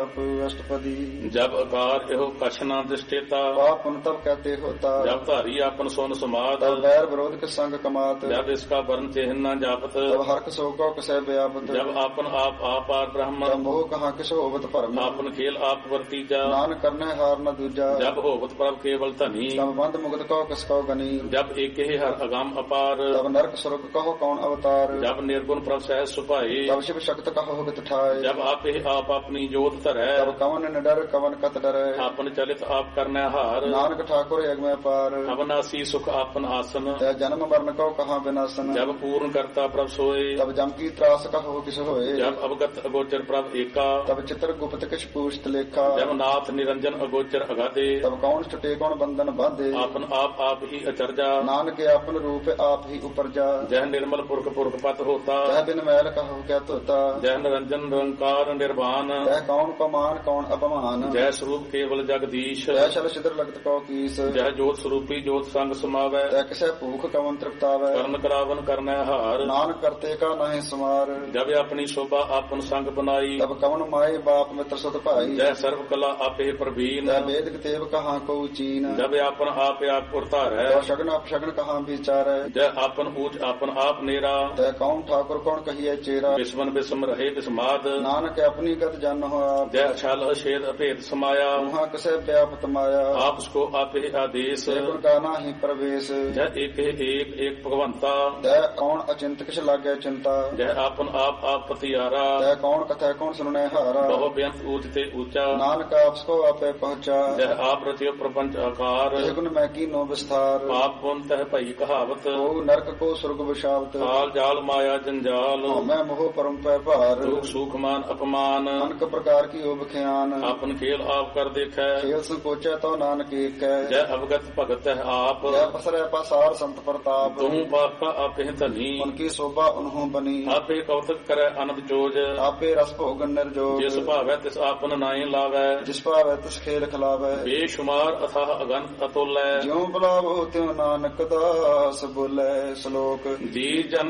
अष्टपदी जब अकार एहो कछ न दृष्टेता पाप पुन तब कहते होता जब धारी आपन सोन समात तब बैर विरोध के संग कमात जब इसका वर्ण चिन्ह न जापत तब हर्क शोक कसै व्यापत जब आपन आप आपार ब्रह्म तब मोह कहाँ किस होवत भरम आपन खेल आप वर्तीजा नान करने हार न दूजा जब होवत प्रभ केवल धनी तब बंद मुगत कहो किस कहो गनी जब एक ही हर अगम अपार तब नरक स्वर्ग कहो कौन अवतार जब निर्गुण प्रभ सहज सुपाए तब शिव शक्त कहो हित ठाए जब आप ही आप अपनी जोत धरै तब कवन निडर कवन कत डरै आपन चलित आप करने हार नानक ठाकुर यज्ञ में पार अवनासी सुख आपन आसन तय जन्म मरण कहो कहाँ विनाशन जब पूर्ण करता प्रभ सोए तब जम की त्रास कहो किस होए जब अवगत अगोचर प्रभ एका तब चित्र गुप्त किस पूछत लेखा जब नाथ निरंजन अगोचर अगाधे तब कौन छुटे कौन बंधन बांधे आपन आप ही अचरजा नानक अपन रूप आप ही उपरजा जह निर्मल पुरख पुरख पत होता तह बिन मैल कहो क्या तोता जह निरंजन निरंकार निर्वाण तह कौन पमान कौन अपमान जय स्वरूप केवल जगदीश तह शल सिद्र लगत कौ कीस जह जोत स्वरूपी जोत संग समावै तह किसे भूख कवन तृप्तावै करण करावन करने हार नानक करते का नहीं सुमार जब अपनी शोभा आपन संग बनाई तब कवन माए बाप मित्र सुत भाई जय सर्व कला आपे प्रवीण तह वेद कितेब कहाँ को चीन जब आपन आप पुरतार है तह शगन अपशगन कहाँ विचार जय आपन ऊंच आपन आप नेरा तह कौन ठाकुर कौन कहिए चेरा विस्मन विस्म रहे विस्माद नानक अपनी गत जन हो आप जय छल अछेद अभेद समाया वहाँ किसे व्यापत माया आप उसको आपे आदेश गुण गाना ही प्रवेश जय एक भगवंता तह कौन अचिंत किस लागे चिंता जय आपन आप पतियारा तह कौन कथा कौन सुनने हारा बहु बेअंत ऊंचते ऊंचा नानक आपको आपे पहुँचा जय आप रचियो प्रपंच आकार गुण मैं की नो विस्तार पाप पुन तह भई कहावत ओ नरक को स्वर्ग विशावत काल जाल माया जंजाल मैं मोह परम पै भार दुख सुख मान अपमान अनक प्रकार की उबख्यान आपन खेल आप कर देखै खेल संकोचे तो नानक एक है जय अवगत भगत है आप जय पसरे पसार संत प्रताप तुम बाका आपे धनी उनकी शोभा उन्हों बनी आपे कौतक करे अनब जोज आपे रस भोगन निर्जोग जिस भावै तिस आपन नाई लावै जिस पावै तिस खेल खिलावै बेशुमार अथाह अगंत अतुल ज्यों बुलावो त्यों नानक दास बोले श्लोक जी जन